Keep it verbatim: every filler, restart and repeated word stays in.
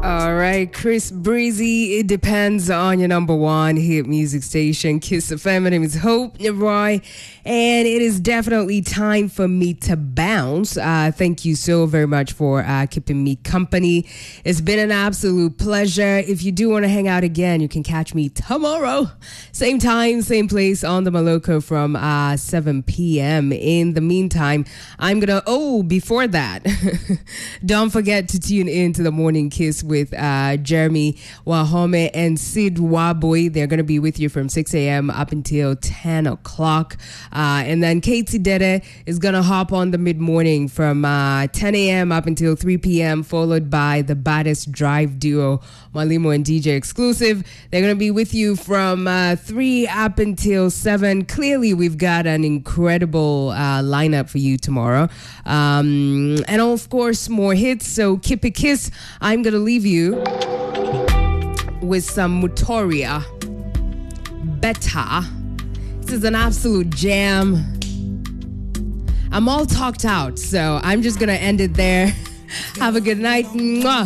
All right, Chris Breezy. It depends on your number one hit music station, Kiss F M. My name is Hope Roy, and it is definitely time for me to bounce. Uh, thank you so very much for uh, keeping me company. It's been an absolute pleasure. If you do want to hang out again, you can catch me tomorrow, same time, same place on the Maloko from uh, seven p.m. In the meantime, I'm gonna. Oh, before that, don't forget to tune in to the Morning Kiss with uh, Jeremy Wahome and Sid Waboy. They're going to be with you from six a.m. up until ten o'clock. Uh, and then Katie Dede is going to hop on the mid-morning from uh, ten a.m. up until three p.m., followed by the baddest drive duo, Malimo and D J Exclusive. They're going to be with you from uh, three up until seven. Clearly, we've got an incredible uh, lineup for you tomorrow. Um, and of course, more hits. So keep it kiss. I'm going to leave you with some Mutoria Beta. This is an absolute jam. I'm all talked out, so I'm just going to end it there. Have a good night. Mwah.